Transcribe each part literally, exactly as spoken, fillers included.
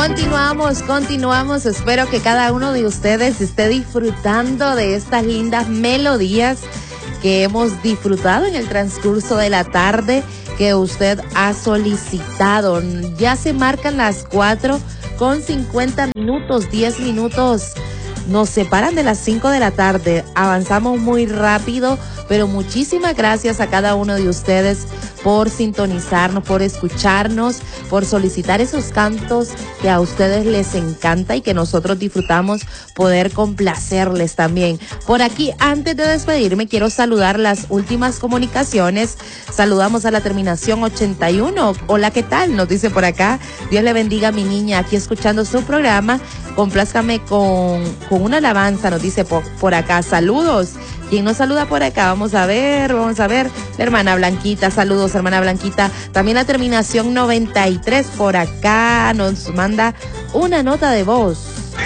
Continuamos, continuamos. Espero que cada uno de ustedes esté disfrutando de estas lindas melodías que hemos disfrutado en el transcurso de la tarde que usted ha solicitado. Ya se marcan las cuatro con cincuenta minutos, diez minutos. Nos separan de las cinco de la tarde. Avanzamos muy rápido, pero muchísimas gracias a cada uno de ustedes por sintonizarnos, por escucharnos, por solicitar esos cantos que a ustedes les encanta y que nosotros disfrutamos poder complacerles también. Por aquí, antes de despedirme, quiero saludar las últimas comunicaciones. Saludamos a la terminación ochenta y uno. Hola, ¿qué tal? Nos dice por acá. Dios le bendiga a mi niña aquí escuchando su programa. Complázcame con, con una alabanza, nos dice por, por acá. Saludos. ¿Quién nos saluda por acá? Vamos a ver, vamos a ver. La hermana Blanquita, saludos, hermana Blanquita. También la terminación noventa y tres por acá nos manda una nota de voz.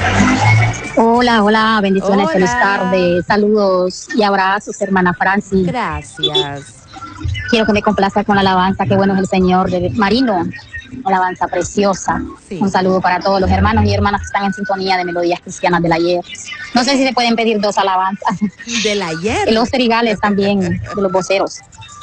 Hola, hola, bendiciones, Hola. Feliz tarde, saludos y abrazos, hermana Francis. Gracias. Quiero que me complazca con la alabanza, qué bueno es el Señor de Marino. Alabanza preciosa. Sí. Un saludo para todos los hermanos y hermanas que están en sintonía de Melodías Cristianas del Ayer. No sé si se pueden pedir dos alabanzas. Del ayer. Y los trigales también, de los voceros.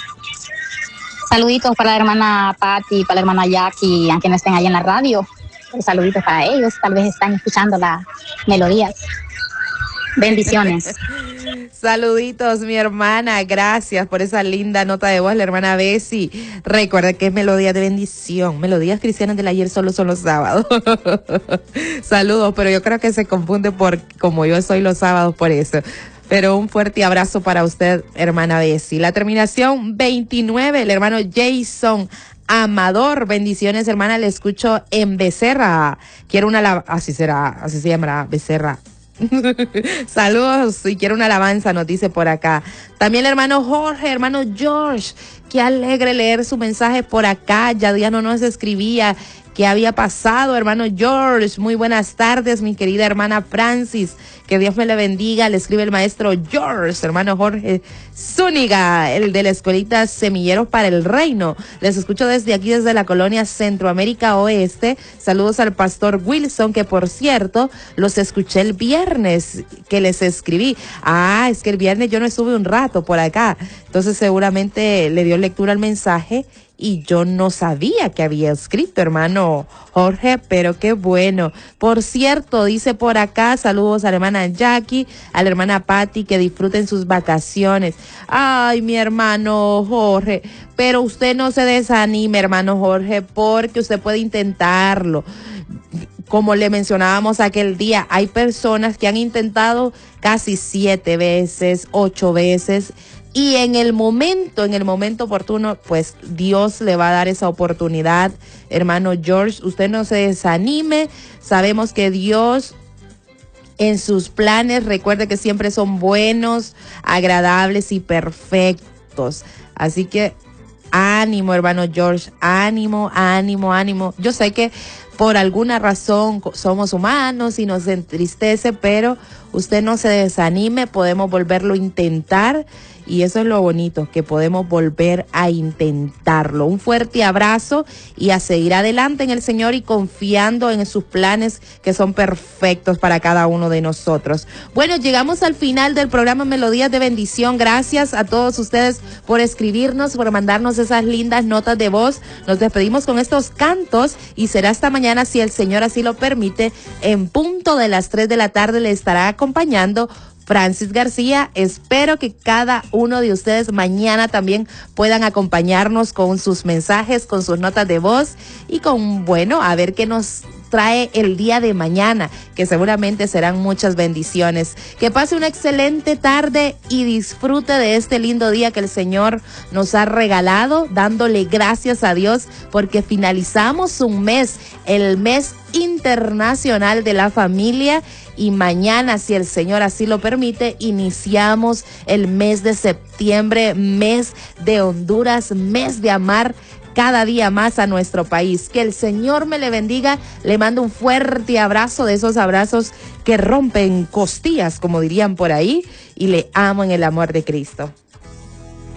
Saluditos para la hermana Patti, para la hermana Jackie, aunque no estén ahí en la radio. Saluditos para ellos, tal vez están escuchando las melodías. Bendiciones. Saluditos, mi hermana. Gracias por esa linda nota de voz, la hermana Bessie. Recuerda que es melodía de bendición. Melodías cristianas del ayer solo son los sábados. Saludos, pero yo creo que se confunde por como yo soy los sábados por eso. Pero un fuerte abrazo para usted, hermana Bessie. La terminación veintinueve, el hermano Jason Amador. Bendiciones, hermana. Le escucho en Becerra. Quiero una, así será, así se llamará, Becerra. Saludos y quiero una alabanza, nos dice por acá. También el hermano Jorge, hermano George, qué alegre leer su mensaje por acá. Ya ya no nos escribía qué había pasado, hermano George. Muy buenas tardes, mi querida hermana Francis. Que Dios me le bendiga. Le escribe el maestro George, hermano Jorge Zúñiga, el de la escuelita Semilleros para el Reino. Les escucho desde aquí, desde la colonia Centroamérica Oeste. Saludos al pastor Wilson, que por cierto, los escuché el viernes que les escribí. Ah, es que el viernes yo no estuve un rato por acá. Entonces seguramente le dio lectura al mensaje y yo no sabía que había escrito, hermano Jorge, pero qué bueno. Por cierto, dice por acá, saludos a la hermana Jackie, a la hermana Patti, que disfruten sus vacaciones. Ay, mi hermano Jorge, pero usted no se desanime, hermano Jorge, porque usted puede intentarlo. Como le mencionábamos aquel día, hay personas que han intentado casi siete veces, ocho veces, y en el momento, en el momento oportuno, pues Dios le va a dar esa oportunidad. Hermano George, usted no se desanime. Sabemos que Dios en sus planes, recuerde que siempre son buenos, agradables y perfectos. Así que ánimo, hermano George, ánimo, ánimo, ánimo. Yo sé que por alguna razón somos humanos y nos entristece, pero usted no se desanime, podemos volverlo a intentar. Y eso es lo bonito, que podemos volver a intentarlo. Un fuerte abrazo y a seguir adelante en el Señor y confiando en sus planes que son perfectos para cada uno de nosotros. Bueno, llegamos al final del programa Melodías de Bendición. Gracias a todos ustedes por escribirnos, por mandarnos esas lindas notas de voz. Nos despedimos con estos cantos y será hasta mañana, si el Señor así lo permite. En punto de las tres de la tarde le estará acompañando Francis García. Espero que cada uno de ustedes mañana también puedan acompañarnos con sus mensajes, con sus notas de voz y con, bueno, a ver qué nos trae el día de mañana, que seguramente serán muchas bendiciones. Que pase una excelente tarde y disfrute de este lindo día que el Señor nos ha regalado, dándole gracias a Dios porque finalizamos un mes, el mes internacional de la familia, y mañana, si el Señor así lo permite, iniciamos el mes de septiembre, mes de Honduras, mes de amar cada día más a nuestro país. Que el Señor me le bendiga. Le mando un fuerte abrazo, de esos abrazos que rompen costillas, como dirían por ahí, y le amo en el amor de Cristo.